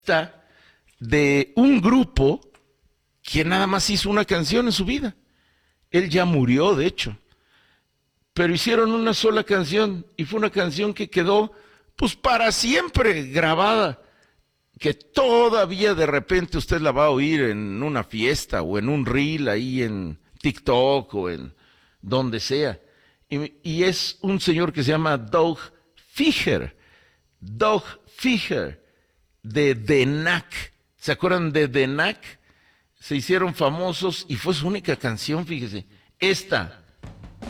De un grupo que nada más hizo una canción en su vida. Él ya murió, de hecho, pero hicieron una sola canción y fue una canción que quedó pues para siempre grabada, que todavía de repente usted la va a oír en una fiesta o en un reel ahí en TikTok o en donde sea. Y es un señor que se llama Doug Fisher. Doug Fisher de The Knack. ¿Se acuerdan de The Knack? Se hicieron famosos y fue su única canción, fíjese. Esta,